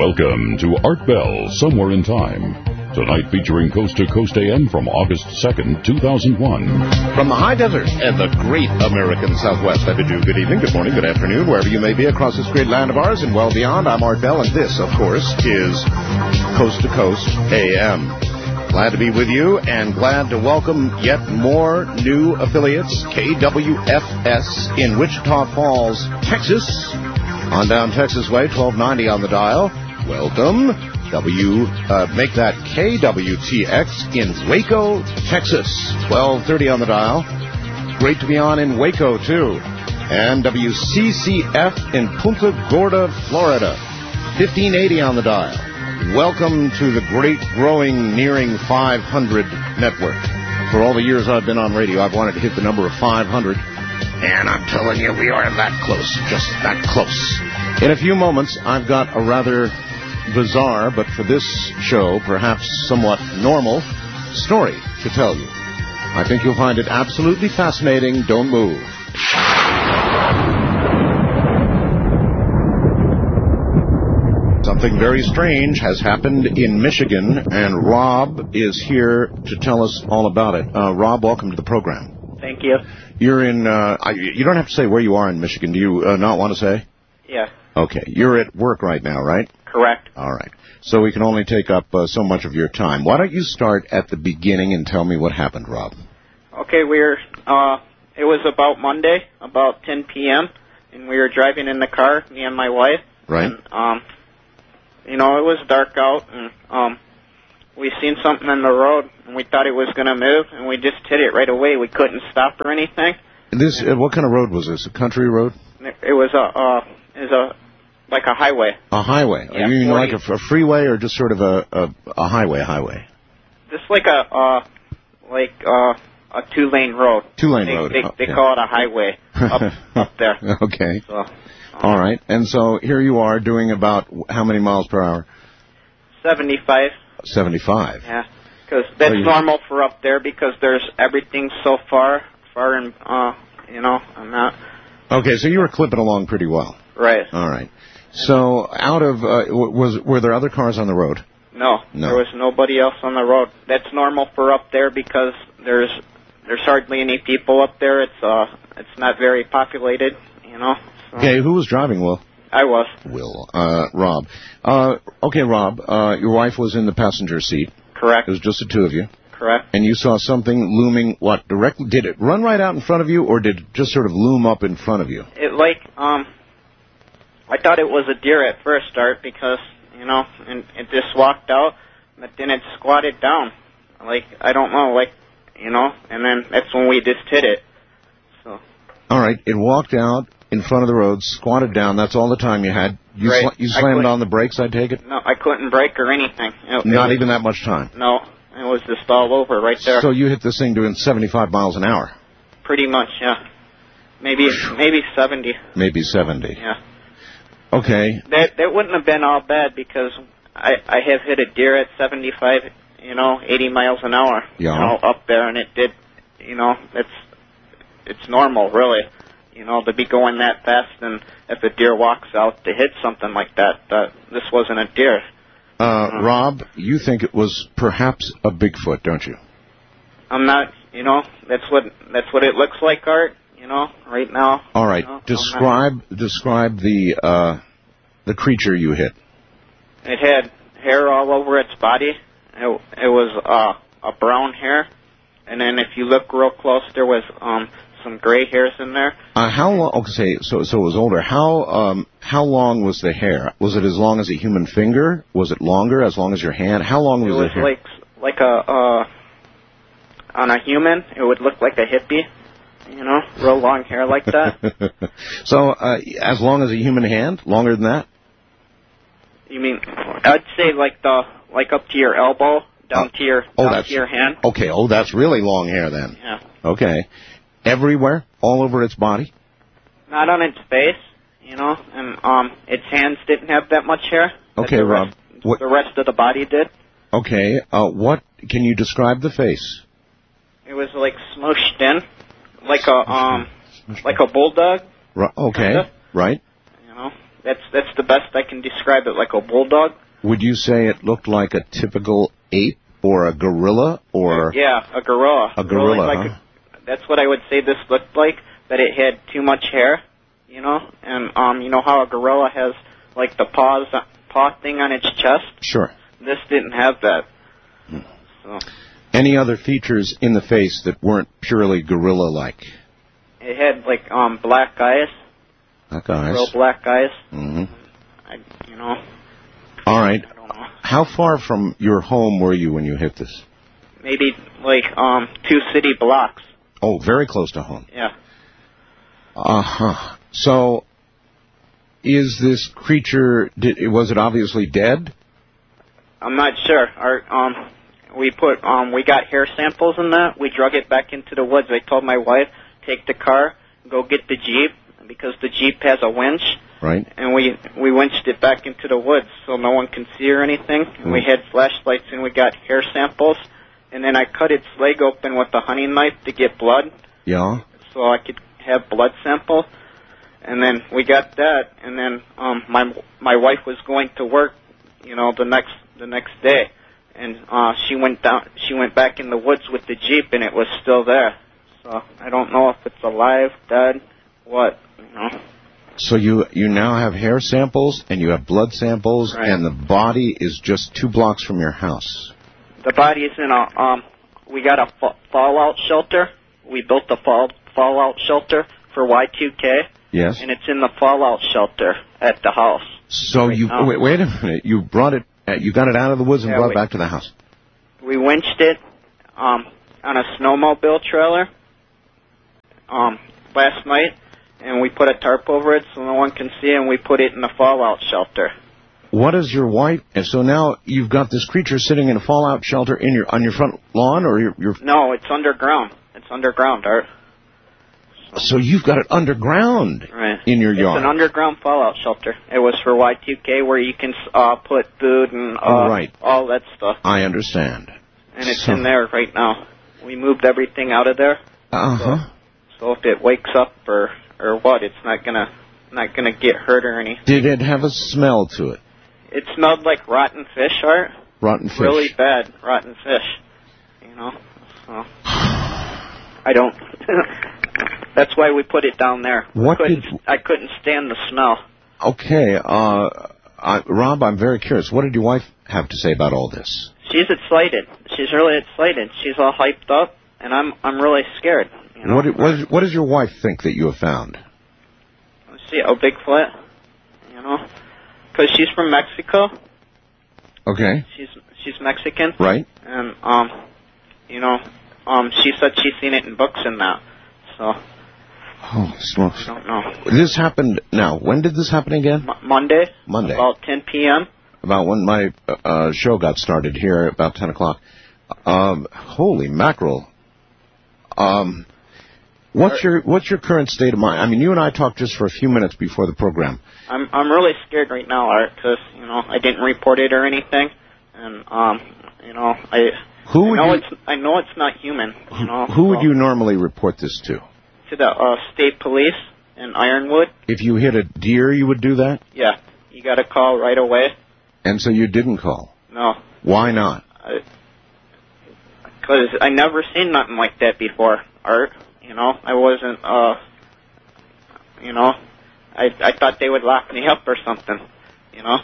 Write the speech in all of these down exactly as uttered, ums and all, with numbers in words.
Welcome to Art Bell, Somewhere in Time. Tonight featuring Coast to Coast A M from August second, two thousand one. From the high desert and the great American Southwest, I bid you good evening, good morning, good afternoon, wherever you may be across this great land of ours and well beyond. I'm Art Bell, and this, of course, is Coast to Coast A M. Glad to be with you, and glad to welcome yet more new affiliates. K W F S in Wichita Falls, Texas. On down Texas Way, twelve ninety on the dial. Welcome. W, uh, make that K W T X in Waco, Texas. twelve thirty on the dial. Great to be on in Waco, too. And W C C F in Punta Gorda, Florida. fifteen eighty on the dial. Welcome to the great, growing, nearing five hundred network. For all the years I've been on radio, I've wanted to hit the number of five hundred. And I'm telling you, we are that close, just that close. In a few moments, I've got a rather bizarre, but for this show, perhaps somewhat normal, story to tell you. I think you'll find it absolutely fascinating. Don't move. Something very strange has happened in Michigan, and Rob is here to tell us all about it. Uh, Rob, welcome to the program. Thank you. You're in, uh, you don't have to say where you are in Michigan. Do you uh, not want to say? Yeah. Okay. You're at work right now, right? Correct. All right. So we can only take up uh, so much of your time. Why don't you start at the beginning and tell me what happened, Rob? Okay, we were, uh, it was about Monday, about ten p.m., and we were driving in the car, me and my wife. Right. And, um, you know, it was dark out, and um, we seen something in the road, and we thought it was going to move, and we just hit it right away. We couldn't stop or anything. This, uh, what kind of road was this? A country road? It was a, uh, it was a, like a highway. A highway? Yeah, you mean forty. like a, a freeway or just sort of a, a, a highway highway? Just like a, uh, like, uh, a two-lane road. Two-lane they, road. They, oh, they yeah. call it a highway up, up there. Okay. So, um, all right. And so here you are doing about how many miles per hour? seventy-five. seventy-five. Yeah, because that's oh, you... normal for up there because there's everything so far, far and, uh, you know, I'm not. Okay, so you were clipping along pretty well. Right. All right. So out of, uh, was were there other cars on the road? No, no, there was nobody else on the road. That's normal for up there because there's there's hardly any people up there. It's uh it's not very populated, you know. So. Okay, who was driving, Will? I was. Will. Uh, Rob. Uh, okay, Rob, uh, your wife was in the passenger seat. Correct. It was just the two of you. Correct. And you saw something looming, what, directly? Did it run right out in front of you, or did it just sort of loom up in front of you? It, like, um, I thought it was a deer at first start because, you know, and it just walked out, but then it squatted down. Like, I don't know, like, you know, and then that's when we just hit it. So. All right, it walked out in front of the road, squatted down. That's all the time you had. You, right. sl- you slammed on the brakes, I take it? No, I couldn't brake or anything. It, Not it even that much time? No, it was just all over right there. So you hit this thing doing seventy-five miles an hour? Pretty much, yeah. Maybe maybe seventy. Maybe seventy. Yeah. Okay. That that wouldn't have been all bad because I, I have hit a deer at seventy-five, you know, eighty miles an hour. Yeah. You know, up there, and it did, you know, it's it's normal, really. You know, to be going that fast, and if a deer walks out to hit something like that, that this wasn't a deer. Uh, uh, Rob, you think it was perhaps a Bigfoot, don't you? I'm not, you know, that's what that's what it looks like, Art. You know, right now. All right, you know, describe describe the uh, the creature you hit. It had hair all over its body. It, it was uh, a brown hair, and then if you look real close, there was um. some gray hairs in there. Uh, how long? Okay, so so it was older. How um how long was the hair? Was it as long as a human finger? Was it longer, as long as your hand? How long was it? Was the hair? like like a uh on a human, it would look like a hippie, you know, real long hair like that. So uh, as long as a human hand, longer than that? You mean? I'd say like the like up to your elbow, down uh, to your oh, down that's, to your hand. Okay. Oh, that's really long hair then. Yeah. Okay. Everywhere, all over its body? Not on its face, you know, and um, its hands didn't have that much hair. Okay, the Rob. Rest, what, the rest of the body did. Okay, uh, what, can you describe the face? It was like smooshed in, like a, um, like a bulldog. Right, okay, kinda. right. You know, That's that's the best I can describe it, like a bulldog. Would you say it looked like a typical ape or a gorilla or? Yeah, a gorilla. A gorilla, really, like huh? a, that's what I would say this looked like, but it had too much hair, you know? And, um, you know how a gorilla has, like, the paws, paw thing on its chest? Sure. This didn't have that. Hmm. So. Any other features in the face that weren't purely gorilla-like? It had, like, um, black eyes. Black eyes. Real black eyes. Mm-hmm. I, you know. All right. I don't know. How far from your home were you when you hit this? Maybe, like, um, two city blocks. Oh, very close to home. Yeah. Uh-huh. So, is this creature, did, was it obviously dead? I'm not sure. Our, um, we put, um, we got hair samples in that. We drug it back into the woods. I told my wife, take the car, go get the Jeep, because the Jeep has a winch. Right. And we we winched it back into the woods so no one can see or anything. And Mm. we had flashlights and we got hair samples. And then I cut its leg open with a hunting knife to get blood. Yeah. So I could have blood sample. And then we got that. And then um, my my wife was going to work, you know, the next the next day. And uh, she went down. She went back in the woods with the Jeep, and it was still there. So I don't know if it's alive, dead, what, you know. So you you now have hair samples and you have blood samples, Right. and the body is just two blocks from your house. The body is in a, um, we got a fa- fallout shelter. We built a fall, fallout shelter for Y two K. Yes. And it's in the fallout shelter at the house. So Right you now. wait, wait a minute. You brought it. Uh, you got it out of the woods and Yeah, brought we- it back to the house. We winched it, um, on a snowmobile trailer, um, last night. And we put a tarp over it so no one can see, and we put it in the fallout shelter. What is your wife? And so now you've got this creature sitting in a fallout shelter in your on your front lawn, or your, your No, it's underground. It's underground, Art. so you've got it underground Right. in your It's yard. an underground fallout shelter. It was for Y two K where you can uh, put food and uh, Oh, right. all that stuff. I understand. And it's So- in there right now. We moved everything out of there. Uh huh. So if it wakes up or or what, it's not gonna not gonna get hurt or anything. Did it have a smell to it? It smelled like rotten fish, Art. Rotten fish. Really bad rotten fish. You know. So I don't. That's why we put it down there. What I couldn't, did- I couldn't stand the smell. Okay, uh, I, Rob, I'm very curious. What did your wife have to say about all this? She's excited. She's really excited. She's all hyped up, and I'm I'm really scared. You know? What, what, is- what does your wife think that you have found? Let's see, a Bigfoot. You know, because she's from Mexico. Okay, She's she's Mexican, right. and um, you know, um, she said she's seen it in books and that. So Oh, smokes. I don't know. This happened, now, when did this happen again? M- Monday. Monday. About ten p.m. About when my uh, show got started here, about ten o'clock. Um, holy mackerel. Um, what's your what's your current state of mind? I mean, you and I talked just for a few minutes before the program. I'm I'm really scared right now, Art, because you know I didn't report it or anything, and um, you know I. Who I would know you, it's I know it's not human. You know. who would so- you normally report this to? To the uh, state police in Ironwood. If you hit a deer, you would do that? Yeah, you got to call right away. And so you didn't call. No, Why not? because I never seen nothing like that before, Art. You know, I wasn't. Uh, you know, I I thought they would lock me up or something. You know.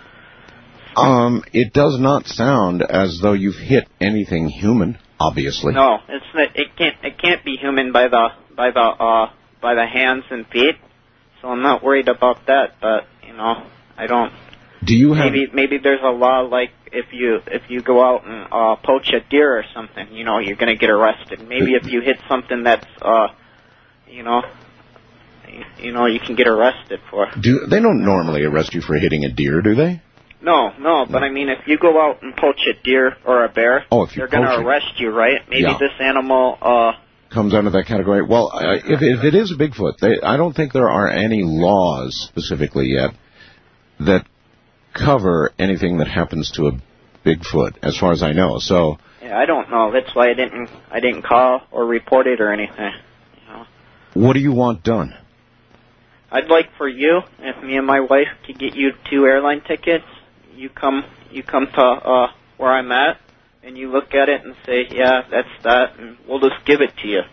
Um, it does not sound as though you've hit anything human, obviously. No, it's not, it can't it can't be human by the by the uh by the hands and feet. So I'm not worried about that. But you know, I don't. Do you have... Maybe maybe there's a law like if you if you go out and uh, poach a deer or something, you know, you're gonna get arrested. Maybe if you hit something that's uh, you know, you, you know, you can get arrested for. Do They don't normally arrest you for hitting a deer, do they? No, no, but I mean, if you go out and poach a deer or a bear, Oh, if you they're gonna poach it. arrest you, right? Maybe Yeah. this animal. Uh, Comes under that category. Well, uh, if, if it is a Bigfoot, they, I don't think there are any laws specifically yet that cover anything that happens to a Bigfoot, as far as I know. So, yeah, I don't know. That's why I didn't I didn't call or report it or anything. You know? what do you want done? I'd like for you, if me and my wife could get you two airline tickets, you come you come to uh, where I'm at, and you look at it and say, yeah, that's that, and we'll just give it to you.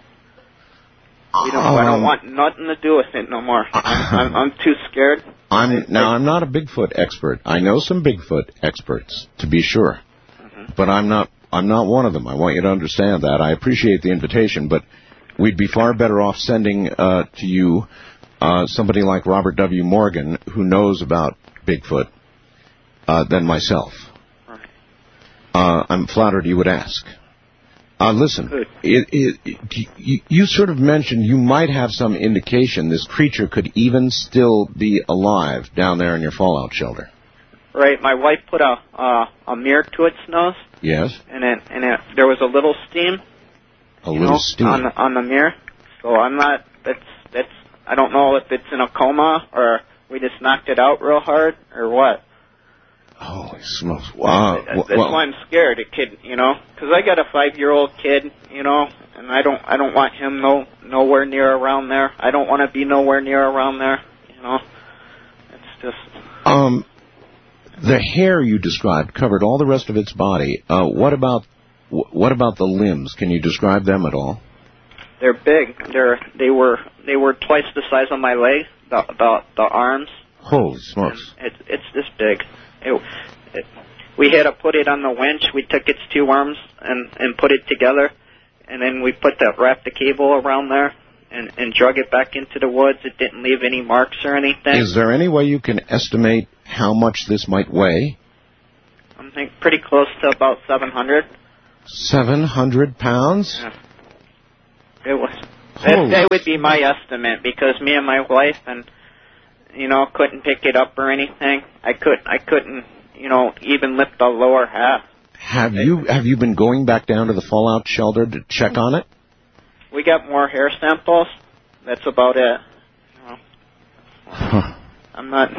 You know, um, I don't want nothing to do with it no more. I'm, I'm, I'm too scared. I'm I, now. I, I'm not a Bigfoot expert. I know some Bigfoot experts, to be sure, mm-hmm. but I'm not. I'm not one of them. I want you to understand that. I appreciate the invitation, but we'd be far better off sending uh, to you uh, somebody like Robert W. Morgan, who knows about Bigfoot, uh, than myself. Right. Uh, I'm flattered you would ask. Uh, listen, it, it, it, you, you sort of mentioned you might have some indication this creature could even still be alive down there in your fallout shelter. Right. My wife put a uh, a mirror to its nose. Yes. And it and it, there was a little steam. A little know, steam on the, on the mirror. So I'm not. That's that's. I don't know if it's in a coma or we just knocked it out real hard or what. Holy smokes! Wow. That's, that's well, why I'm scared. A kid, you know, because I got a five-year-old kid, you know, and I don't, I don't want him no nowhere near around there. I don't want to be nowhere near around there, you know. It's just. Um, the hair you described covered all the rest of its body. Uh, what about, what about the limbs? Can you describe them at all? They're big. They're, they were, they were twice the size of my leg. The, the, the arms. Holy smokes! It's, it's this big. It, it, we had to put it on the winch. We took its two arms and, and put it together, and then we put that wrapped the cable around there and, and drug it back into the woods. It didn't leave any marks or anything. Is there any way you can estimate how much this might weigh? I think pretty close to about seven hundred. Seven hundred pounds? Yeah. It was. That, that would be my estimate because me and my wife and. You know, couldn't pick it up or anything. I could, I couldn't, you know, even lift the lower half. Have you have you been going back down to the fallout shelter to check on it? We got more hair samples. That's about it. You know. Huh. I'm not,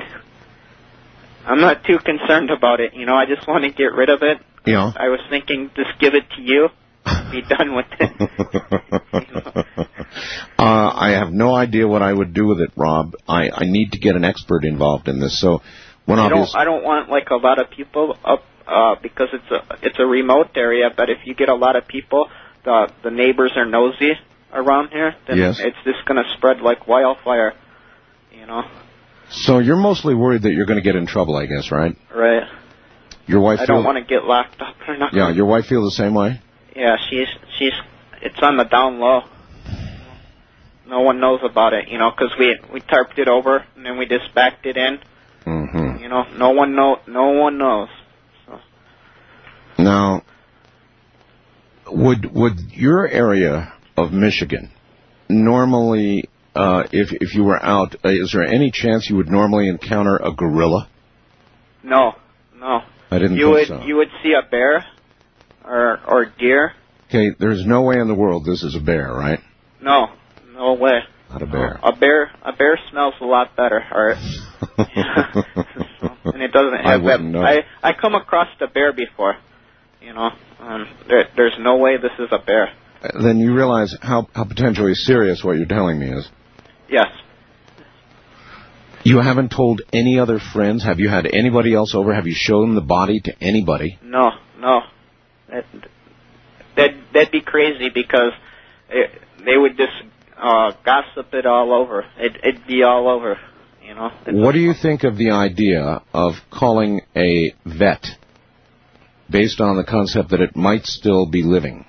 I'm not too concerned about it. You know, I just want to get rid of it. Yeah. I was thinking, just give it to you. Be done with it. You know? uh, I have no idea what I would do with it, Rob. I, I need to get an expert involved in this. So, when I obvious- don't I don't want like a lot of people up uh, because it's a it's a remote area. But if you get a lot of people, the the neighbors are nosy around here. Then yes. It's just going to spread like wildfire. You know. So you're mostly worried that you're going to get in trouble, I guess, right? Right. Your wife. I feel- don't want to get locked up or nothing. Yeah, your wife feel the same way. Yeah, she's she's it's on the down low. No one knows about it, you know, because we we tarped it over and then we just backed it in. Mm-hmm. You know, no one know no one knows. So. Now, would would your area of Michigan normally, uh, if if you were out, uh, is there any chance you would normally encounter a gorilla? No, no. I didn't you think would, so. You would see a bear or or deer. Okay, there's no way in the world this is a bear, right? No, no way. Not a bear. No. A bear, a bear smells a lot better, Art. And it doesn't have I that. wouldn't know. I I come across a bear before, you know. Um, there, there's no way this is a bear. Then you realize how how potentially serious what you're telling me is. Yes. You haven't told any other friends? Have you had anybody else over? Have you shown the body to anybody? No, no. That, that, that'd be crazy because it, they would just uh, gossip it all over. It, it'd be all over, you know. It's what do you think of the idea of calling a vet based on the concept that it might still be living?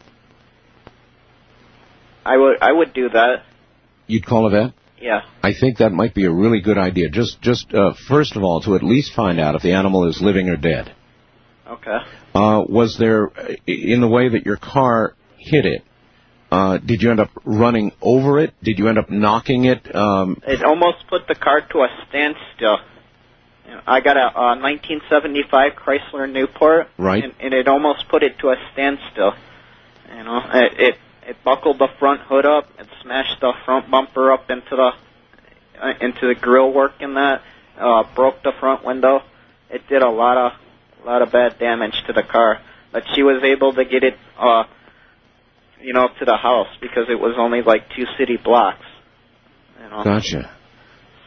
I would, I would do that. You'd call a vet? Yeah. I think that might be a really good idea. Just, just uh, first of all, to at least find out if the animal is living or dead. Okay. Uh, was there, in the way that your car hit it, uh, did you end up running over it? Did you end up knocking it? Um, it almost put the car to a standstill. You know, I got a uh, nineteen seventy-five Chrysler Newport, right, and, and it almost put it to a standstill. You know, it, it it buckled the front hood up, it smashed the front bumper up into the uh, into the grill work in that, uh, broke the front window. It did a lot of a lot of bad damage to the car, but she was able to get it, uh, you know, to the house because it was only like two city blocks. You know? Gotcha.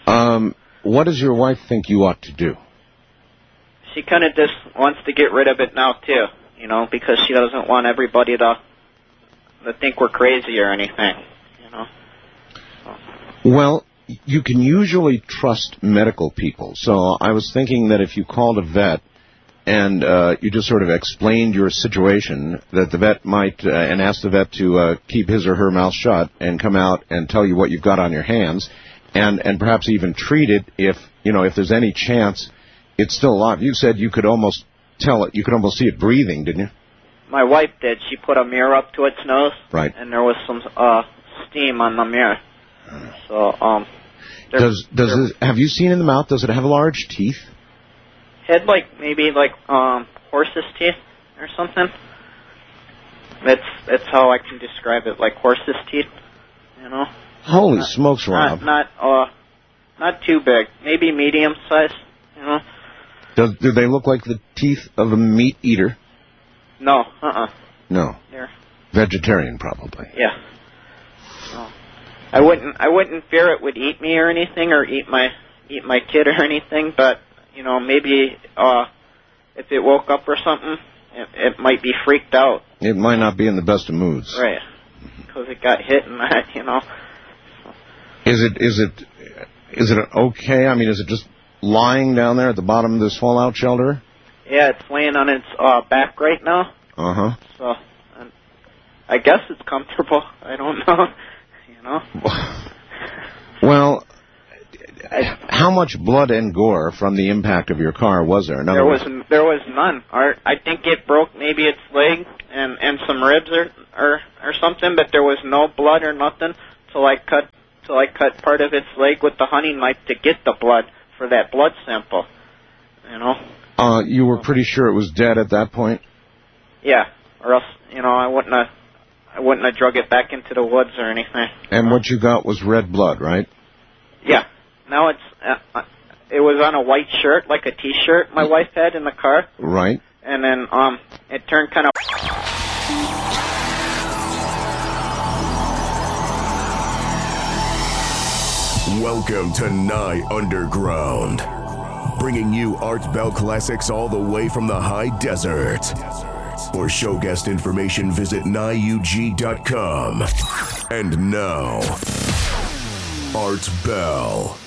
Um, what does your wife think you ought to do? She kind of just wants to get rid of it now, too, you know, because she doesn't want everybody to, to think we're crazy or anything, you know. So. Well, you can usually trust medical people, so I was thinking that if you called a vet and uh, you just sort of explained your situation, that the vet might, uh, and asked the vet to uh, keep his or her mouth shut and come out and tell you what you've got on your hands, and, and perhaps even treat it if, you know, if there's any chance it's still alive. You said you could almost tell it, you could almost see it breathing, didn't you? My wife did. She put a mirror up to its nose, right, and there was some uh, steam on the mirror. So, um... Does does it, have you seen in the mouth, does it have large teeth? Had like maybe like um horse's teeth or something. That's that's how I can describe it, like horse's teeth, you know. Holy not, smokes, Rob! Not not uh not too big, maybe medium size, you know. Does do they look like the teeth of a meat eater? No, uh uh. No. They're vegetarian, probably. Yeah. No. I wouldn't I wouldn't fear it would eat me or anything, or eat my eat my kid or anything, but you know, maybe uh, if it woke up or something, it, it might be freaked out. It might not be in the best of moods. Right, because it got hit and that, you know. Is it is it is it okay? I mean, is it just lying down there at the bottom of this fallout shelter? Yeah, it's laying on its uh, back right now. Uh huh. So, um, I guess it's comfortable. I don't know. You know. Well. How much blood and gore from the impact of your car was there? There was there was none. Or I think it broke maybe its leg and, and some ribs or, or or something, but there was no blood or nothing till I cut till I cut part of its leg with the hunting knife to get the blood for that blood sample. You know. Uh, you were pretty sure it was dead at that point? Yeah, or else you know I wouldn't have I wouldn't have drug it back into the woods or anything. And what you got was red blood, right? Yeah. Now it's, uh, it was on a white shirt, like a T-shirt my wife had in the car. Right. And then um, it turned kind of... Welcome to Nye Underground, bringing you Art Bell classics all the way from the high desert. For show guest information, visit nye u g dot com. And now, Art Bell.